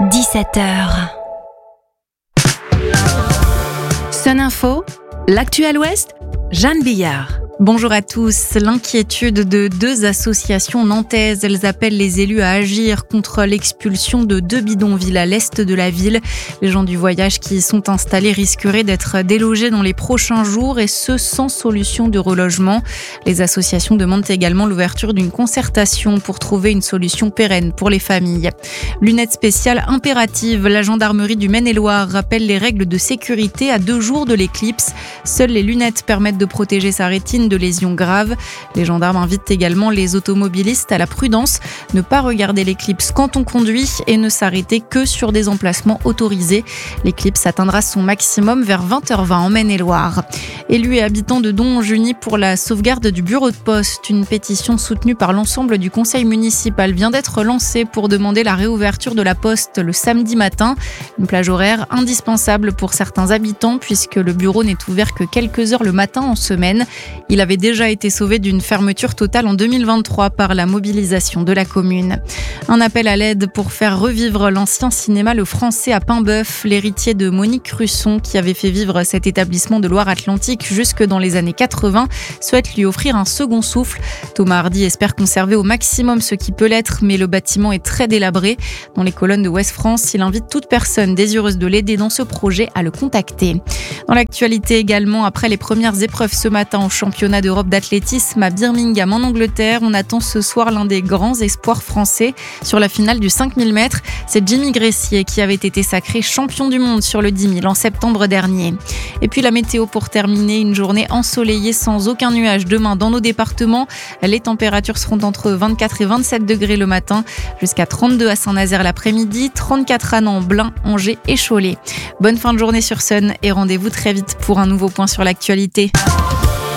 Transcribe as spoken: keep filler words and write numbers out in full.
dix-sept heures. Sun Info, l'actu à l'Ouest, Jeanne Billard. Bonjour à tous. L'inquiétude de deux associations nantaises. Elles appellent les élus à agir contre l'expulsion de deux bidonvilles à l'est de la ville. Les gens du voyage qui y sont installés risqueraient d'être délogés dans les prochains jours et ce sans solution de relogement. Les associations demandent également l'ouverture d'une concertation pour trouver une solution pérenne pour les familles. Lunettes spéciales impératives. La gendarmerie du Maine-et-Loire rappelle les règles de sécurité à deux jours de l'éclipse. Seules les lunettes permettent de protéger sa rétine de lésions graves. Les gendarmes invitent également les automobilistes à la prudence, ne pas regarder l'éclipse quand on conduit et ne s'arrêter que sur des emplacements autorisés. L'éclipse atteindra son maximum vers vingt heures vingt en Maine-et-Loire. Élus et habitants de Donge unis pour la sauvegarde du bureau de poste. Une pétition soutenue par l'ensemble du conseil municipal vient d'être lancée pour demander la réouverture de la poste le samedi matin. Une plage horaire indispensable pour certains habitants puisque le bureau n'est ouvert que quelques heures le matin en semaine. Il avait déjà été sauvé d'une fermeture totale en deux mille vingt-trois par la mobilisation de la commune. Un appel à l'aide pour faire revivre l'ancien cinéma Le Français à Paimboeuf. L'héritier de Monique Russon, qui avait fait vivre cet établissement de Loire-Atlantique jusque dans les années quatre-vingts, souhaite lui offrir un second souffle. Thomas Hardy espère conserver au maximum ce qui peut l'être, mais le bâtiment est très délabré. Dans les colonnes de Ouest France, il invite toute personne désireuse de l'aider dans ce projet à le contacter. Dans l'actualité également, après les premières épreuves ce matin au championnat d'Europe d'athlétisme à Birmingham en Angleterre, on attend ce soir l'un des grands espoirs français sur la finale du cinq mille mètres. C'est Jimmy Gressier qui avait été sacré champion du monde sur le dix mille en septembre dernier. Et puis la météo pour terminer, une journée ensoleillée sans aucun nuage demain dans nos départements. Les températures seront entre vingt-quatre et vingt-sept degrés le matin, jusqu'à trente-deux à Saint-Nazaire l'après-midi, trente-quatre à Nantes, Blain, Angers et Cholet. Bonne fin de journée sur Sun et rendez-vous très vite pour un nouveau point sur l'actualité.